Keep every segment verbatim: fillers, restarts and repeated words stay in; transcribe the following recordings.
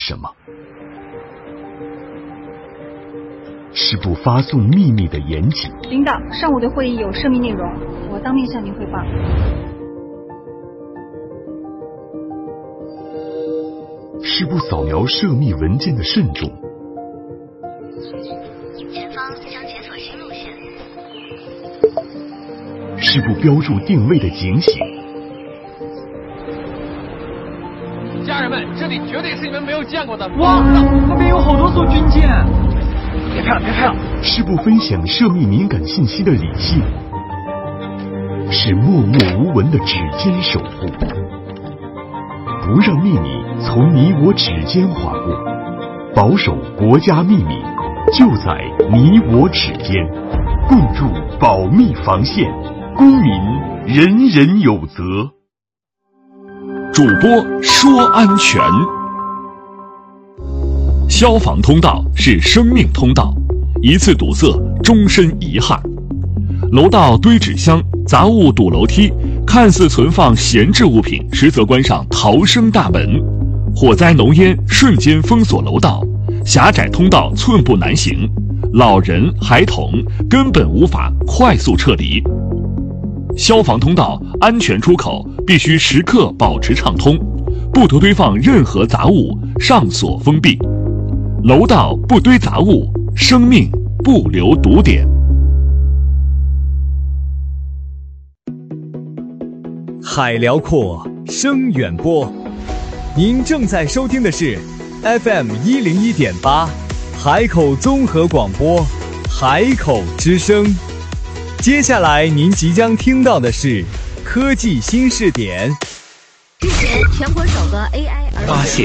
什么？是部发送秘密的严谨。 领导，上午的会议有涉密内容，我当面向您汇报。 是部扫描涉密文件的慎重。 前方将解锁新路线。 是部标注定位的警醒。 家人们，这里绝对是你们没有见过的。哇，那边有好多艘军舰！别拍了，别拍了。 是部分享涉密敏感信息的理性。是默默无闻的指尖守护，不让秘密从你我指尖划过，保守国家秘密就在你我指尖，共筑保密防线，公民人人有责。 主播说安全。消防通道是生命通道，一次堵塞终身遗憾。楼道堆纸箱，杂物堵楼梯，看似存放闲置物品，实则关上逃生大门。火灾浓烟瞬间封锁楼道，狭窄通道寸步难行，老人孩童根本无法快速撤离。消防通道安全出口必须时刻保持畅通，不得堆放任何杂物，上锁封闭。楼道不堆杂物，生命不留堵点。 海辽阔，声远播。您正在收听的是 F M 一零一点八，海口综合广播，海口之声。接下来您即将听到的是科技新视点。 日前，全国首个 A I 儿发现、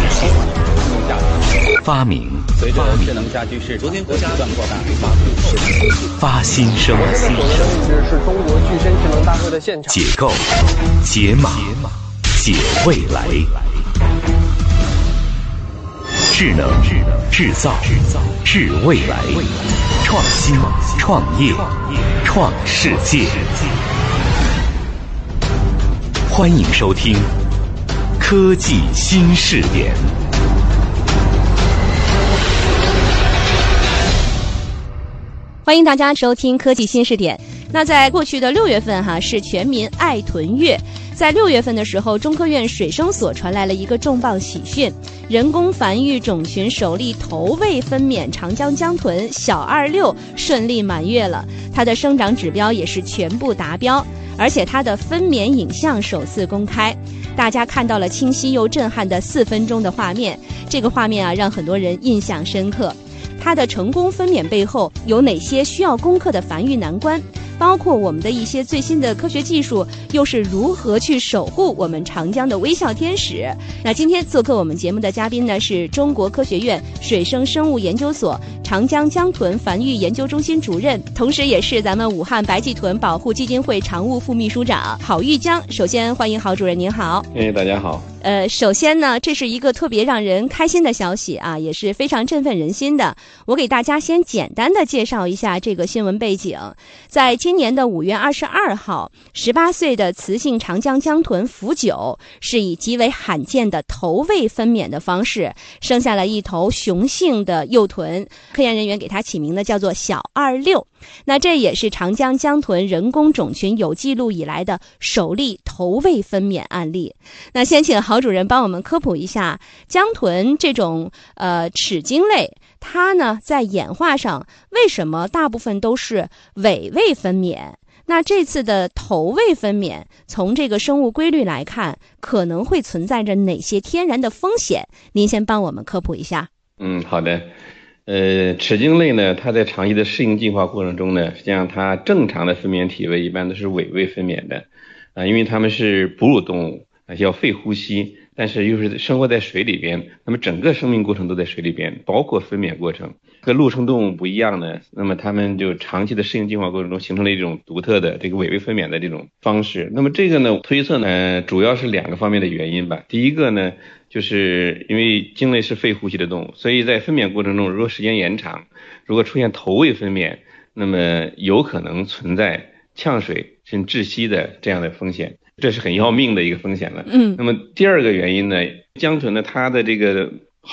发明、 随着智能家居市场不断扩大， 发新生、 这是中国具身智能大会的现场。 解构、解码、解未来。智能、制造、制未来，创新、创业、创世界。欢迎收听科技新视点。 欢迎大家收听科技新视点。那在过去的六月份哈，是全民爱豚月。在六月份的时候，中科院水生所传来了一个重磅喜讯，人工繁育种群首例头位分娩长江江豚小二六顺利满月了，它的生长指标也是全部达标，而且它的分娩影像首次公开，大家看到了清晰又震撼的四分钟的画面，这个画面啊让很多人印象深刻。它的成功分娩背后有哪些需要攻克的繁育难关？包括我们的一些最新的科学技术又是如何去守护我们长江的微笑天使。那今天做客我们节目的嘉宾呢，是中国科学院水生生物研究所长江江豚繁育研究中心主任，同时也是咱们武汉白鳍豚保护基金会常务副秘书长郝玉江。首先欢迎郝主任，您好。 哎，大家好。 呃，首先呢，这是一个特别让人开心的消息啊，也是非常振奋人心的。我给大家先简单的介绍一下这个新闻背景。在今年的五月二十二号，十八岁的雌性长江江豚福九是以极为罕见的头位分娩的方式生下了一头雄性的幼豚，科研人员给它起名的叫做小二六。那这也是长江江豚人工种群有记录以来的首例头位分娩案例。那先请郝主任帮我们科普一下江豚这种呃齿鲸类，它呢在演化上为什么大部分都是尾位分娩？那这次的头位分娩，从这个生物规律来看，可能会存在着哪些天然的风险？您先帮我们科普一下。 嗯，好的。呃，齿鲸类呢，它在长期的适应进化过程中呢，实际上它正常的分娩体位一般都是尾位分娩的，啊、呃，因为它们是哺乳动物，啊，要肺呼吸，但是又是生活在水里边，那么整个生命过程都在水里边，包括分娩过程。和陆生动物不一样呢，那么它们就长期的适应进化过程中形成了一种独特的这个尾位分娩的这种方式。那么这个呢，推测呢，主要是两个方面的原因吧。第一个呢，就是因为鲸类是肺呼吸的动物，所以在分娩过程中，如果时间延长，如果出现头位分娩，那么有可能存在呛水甚至窒息的这样的风险，这是很要命的一个风险了。 嗯。 那么第二个原因呢，江豚呢，它的这个